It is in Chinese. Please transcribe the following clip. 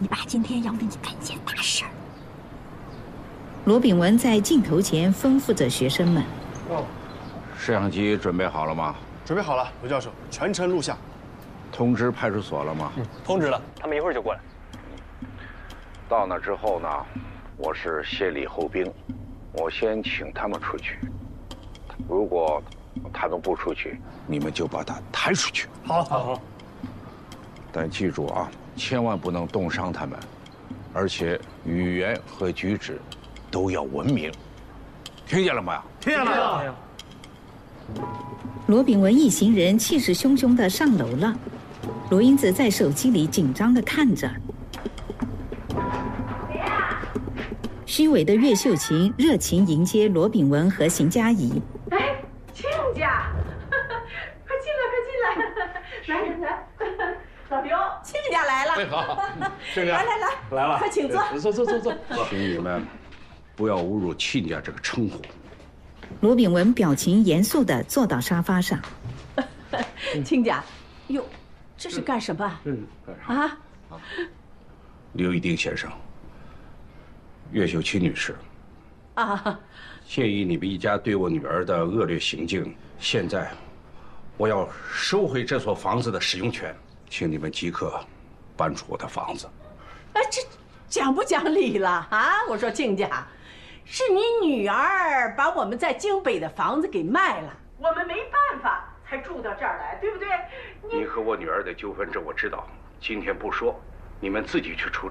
你爸今天要为你干件大事儿。 罗炳文在镜头前吩咐着学生们：“ 摄像机准备好了吗？ 准备好了，罗教授，全程录像。 通知派出所了吗？ 通知了，他们一会儿就过来。 到那之后呢，我是先礼后兵，我先请他们出去。如果他们不出去，你们就把他抬出去。 好。 但记住啊，千万不能冻伤他们，而且语言和举止都要文明，听见了没有？ 听见了。 罗炳文一行人气势汹汹地上楼了。罗英子在手机里紧张地看着。虚伪的岳秀琴热情迎接罗炳文和邢佳怡。 哎，亲家，快进来，来，老刘，亲家来了。 好，亲家来了，快请坐。 坐。 请你们不要侮辱亲家这个称呼。 罗炳文表情严肃地坐到沙发上。 亲家，哟，这是干什么？啊？ 刘一丁先生，岳秀琴女士，鉴于你们一家对我女儿的恶劣行径，现在我要收回这所房子的使用权，请你们即刻搬出我的房子。 这讲不讲理了啊？我说亲家，是你女儿把我们在京北的房子给卖了，我们没办法才住到这儿来，对不对？ 你和我女儿的纠纷这我知道，今天不说，你们自己去处理。